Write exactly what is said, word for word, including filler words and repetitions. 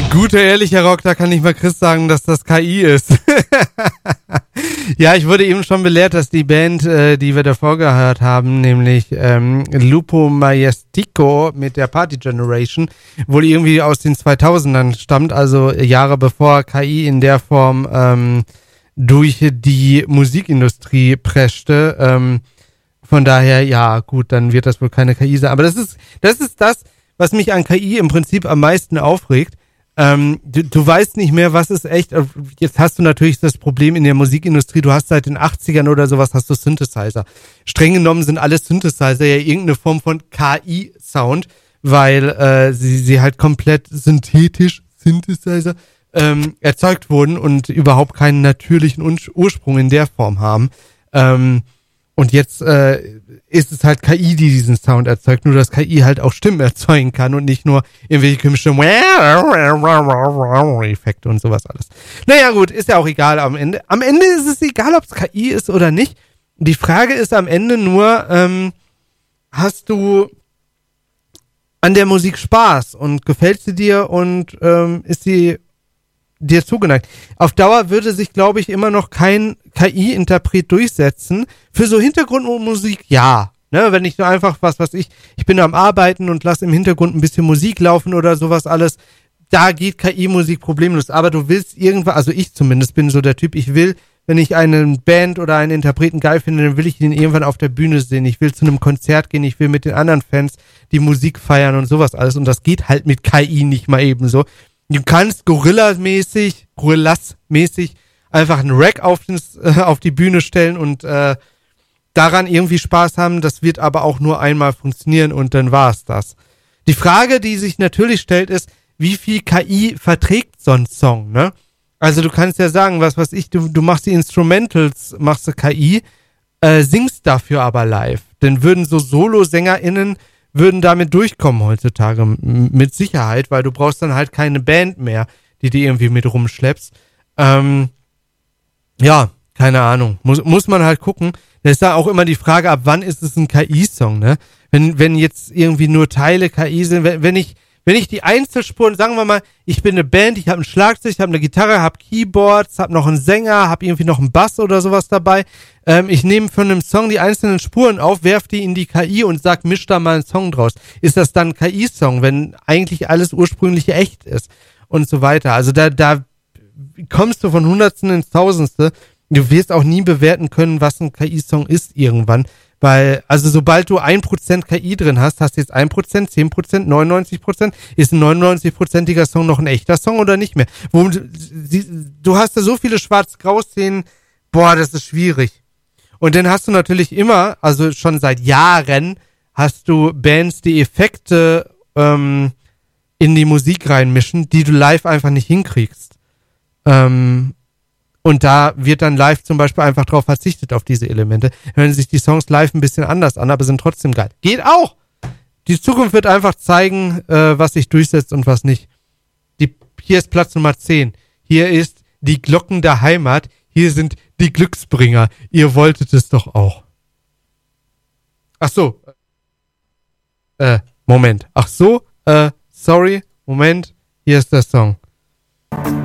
Guter, ehrlicher Rock, da kann nicht mal Chris sagen, dass das K I ist. Ja, ich wurde eben schon belehrt, dass die Band, äh, die wir davor gehört haben, nämlich ähm, Lupo Majestico mit der Party Generation, wohl irgendwie aus den zweitausendern stammt, also Jahre bevor K I in der Form ähm, durch die Musikindustrie preschte. Ähm, von daher, ja, gut, dann wird das wohl keine K I sein. Aber das ist, das ist das, was mich an K I im Prinzip am meisten aufregt. Ähm, du, du weißt nicht mehr, was ist echt. Jetzt hast du natürlich das Problem in der Musikindustrie, du hast seit den achtzigern oder sowas, hast du Synthesizer. Streng genommen sind alle Synthesizer ja irgendeine Form von K I-Sound, weil äh, sie, sie halt komplett synthetisch, Synthesizer, ähm, erzeugt wurden und überhaupt keinen natürlichen Ursprung in der Form haben. Ähm, Und jetzt äh, ist es halt K I, die diesen Sound erzeugt, nur dass K I halt auch Stimmen erzeugen kann und nicht nur irgendwelche komischen Effekte und sowas alles. Naja gut, ist ja auch egal am Ende. Am Ende ist es egal, ob es K I ist oder nicht. Die Frage ist am Ende nur, ähm, hast du an der Musik Spaß und gefällt sie dir und ähm, ist sie dir zugeneigt. Auf Dauer würde sich, glaube ich, immer noch kein K I-Interpret durchsetzen. Für so Hintergrundmusik, ja. Ne, wenn ich so einfach, was weiß ich, ich bin am Arbeiten und lasse im Hintergrund ein bisschen Musik laufen oder sowas alles, da geht K I-Musik problemlos. Aber du willst irgendwann, also ich zumindest bin so der Typ, ich will, wenn ich eine Band oder einen Interpreten geil finde, dann will ich ihn irgendwann auf der Bühne sehen. Ich will zu einem Konzert gehen, ich will mit den anderen Fans die Musik feiern und sowas alles. Und das geht halt mit K I nicht mal eben so. Du kannst Gorilla-mäßig, Gorillas-mäßig einfach einen Rack auf, das, äh, auf die Bühne stellen und äh, daran irgendwie Spaß haben. Das wird aber auch nur einmal funktionieren und dann war's das. Die Frage, die sich natürlich stellt, ist, wie viel K I verträgt so ein Song, ne? Also du kannst ja sagen, was weiß ich, du, du machst die Instrumentals, machst du K I, äh, singst dafür aber live. Dann würden so Solo-SängerInnen würden damit durchkommen heutzutage, m- mit Sicherheit, weil du brauchst dann halt keine Band mehr, die du irgendwie mit rumschleppst. Ähm, ja, keine Ahnung. Muss, muss man halt gucken. Da ist da auch immer die Frage, ab wann ist es ein K I-Song, ne? Wenn, wenn jetzt irgendwie nur Teile K I sind, wenn, wenn ich, wenn ich die Einzelspuren, sagen wir mal, ich bin eine Band, ich habe ein Schlagzeug, ich habe eine Gitarre, habe Keyboards, habe noch einen Sänger, habe irgendwie noch einen Bass oder sowas dabei. Ähm, ich nehme von einem Song die einzelnen Spuren auf, werf die in die K I und sag, misch da mal einen Song draus. Ist das dann ein K I-Song, wenn eigentlich alles ursprünglich echt ist und so weiter? Also da, da kommst du von Hundertsten ins Tausendste. Du wirst auch nie bewerten können, was ein K I-Song ist irgendwann. Weil, also sobald du ein Prozent K I drin hast, hast du jetzt ein Prozent, zehn Prozent, neunundneunzig Prozent. Ist ein neunundneunzig-prozentiger Song noch ein echter Song oder nicht mehr? Wo, du hast da so viele Schwarz-Grau-Szenen, boah, das ist schwierig. Und dann hast du natürlich immer, also schon seit Jahren, hast du Bands, die Effekte ähm, in die Musik reinmischen, die du live einfach nicht hinkriegst. Ähm, Und da wird dann live zum Beispiel einfach drauf verzichtet, auf diese Elemente. Hören sich die Songs live ein bisschen anders an, aber sind trotzdem geil. Geht auch! Die Zukunft wird einfach zeigen, äh, was sich durchsetzt und was nicht. Die, hier ist Platz Nummer zehn. Hier ist die Glocken der Heimat. Hier sind die Glücksbringer. Ihr wolltet es doch auch. Ach so. Äh, Moment. Ach so, äh, sorry. Moment. Hier ist der Song.